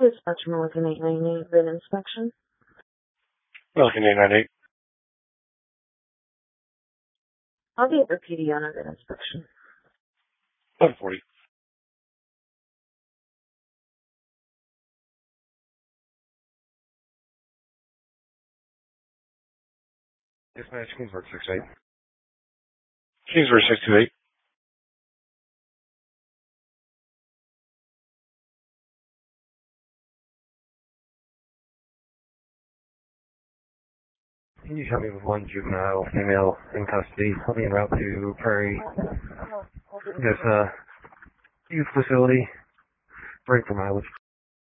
This Spectrum with an 898 grid inspection. Milliken 898. I'll get your PD on a grid inspection. 140. Dispatch, Kingsburg 68. Kingsburg 628. Can you help me with one juvenile female in custody? I'll be en route to Prairie. There's a youth facility. Break for mileage.